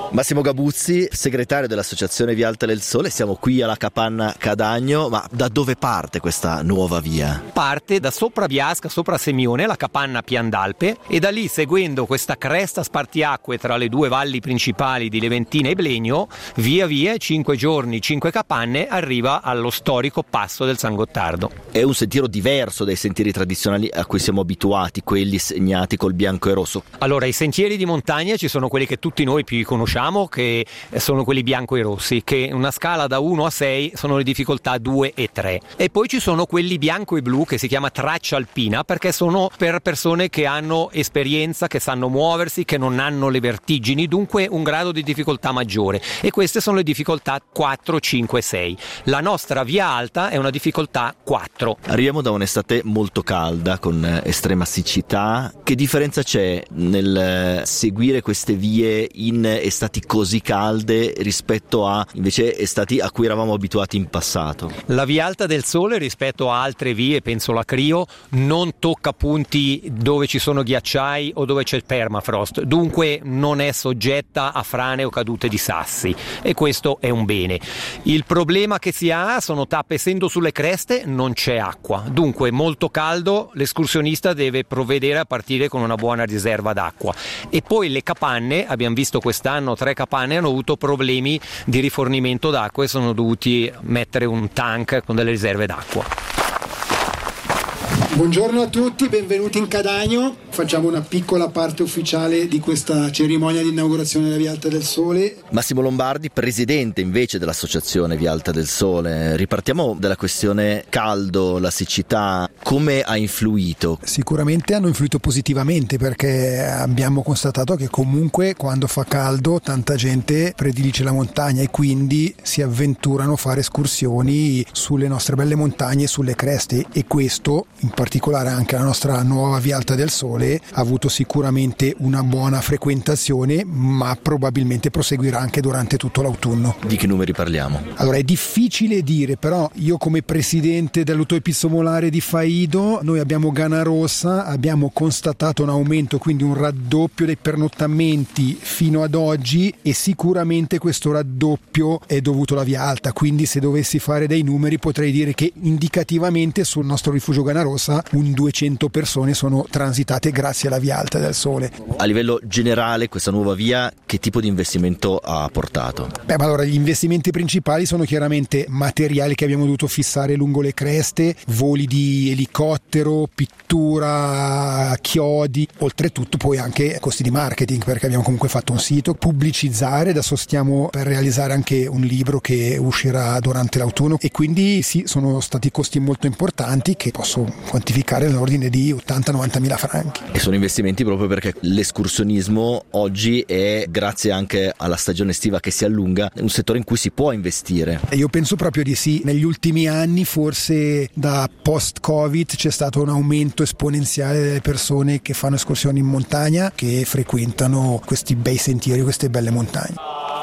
Massimo Gabuzzi, segretario dell'Associazione Via Alta del Sole, siamo qui alla Capanna Cadagno, ma da dove parte questa nuova via? Parte da sopra Biasca, sopra Semione, la Capanna Piandalpe, e da lì, seguendo questa cresta spartiacque tra le due valli principali di Leventina e Blegno, via via, 5 giorni, 5 capanne, arriva allo storico passo del San Gottardo. È un sentiero diverso dai sentieri tradizionali a cui siamo abituati, quelli segnati col bianco e rosso. Allora, i sentieri di montagna ci sono quelli che tutti noi più conosciamo, che sono quelli bianco e rossi, che una scala da 1 a 6 sono le difficoltà 2 e 3. E poi ci sono quelli bianco e blu, che si chiama traccia alpina, perché sono per persone che hanno esperienza, che sanno muoversi, che non hanno le vertigini, dunque un grado di difficoltà maggiore. E queste sono le difficoltà 4, 5 e 6. La nostra via alta è una difficoltà 4. Arriviamo da un'estate molto calda, con estrema siccità. Che differenza c'è nel seguire queste vie in estati così calde rispetto a invece estati a cui eravamo abituati in passato? La via Alta del Sole rispetto a altre vie, penso la Crio, non tocca punti dove ci sono ghiacciai o dove c'è il permafrost, dunque non è soggetta a frane o cadute di sassi, e questo è un bene. Il problema che si ha sono tappe, essendo sulle creste non c'è acqua, dunque molto caldo, l'escursionista deve provvedere a partire con una buona riserva d'acqua. E poi le capanne, abbiamo visto quest'anno 3 capanne hanno avuto problemi di rifornimento d'acqua e sono dovuti mettere un tank con delle riserve d'acqua. Buongiorno a tutti, benvenuti in Cadagno. Facciamo una piccola parte ufficiale di questa cerimonia di inaugurazione della Via Alta del Sole. Massimo Lombardi, presidente invece dell'Associazione Via Alta del Sole. Ripartiamo dalla questione caldo, la siccità. Come ha influito? Sicuramente hanno influito positivamente, perché abbiamo constatato che comunque quando fa caldo tanta gente predilige la montagna e quindi si avventurano a fare escursioni sulle nostre belle montagne, sulle creste, e questo, in particolare anche la nostra nuova Via Alta del Sole, ha avuto sicuramente una buona frequentazione, ma probabilmente proseguirà anche durante tutto l'autunno. Di che numeri parliamo? Allora, è difficile dire, però io come presidente dell'autoepistobolare di Faido, noi abbiamo Gana Rossa, abbiamo constatato un aumento, quindi un raddoppio dei pernottamenti fino ad oggi, e sicuramente questo raddoppio è dovuto alla Via Alta, quindi se dovessi fare dei numeri potrei dire che indicativamente sul nostro rifugio Gana Rossa un 200 persone sono transitate grazie alla Via Alta del Sole. A livello generale questa nuova via che tipo di investimento ha portato? Ma allora, gli investimenti principali sono chiaramente materiali che abbiamo dovuto fissare lungo le creste, voli di elicottero, pittura, chiodi, oltretutto poi anche costi di marketing, perché abbiamo comunque fatto un sito, pubblicizzare, adesso stiamo per realizzare anche un libro che uscirà durante l'autunno, e quindi sì, sono stati costi molto importanti che posso quantificare nell'ordine di 80-90 mila franchi. E sono investimenti proprio perché l'escursionismo oggi è, grazie anche alla stagione estiva che si allunga, un settore in cui si può investire. Io penso proprio di sì. Negli ultimi anni, forse da post-Covid, c'è stato un aumento esponenziale delle persone che fanno escursioni in montagna, che frequentano questi bei sentieri, queste belle montagne.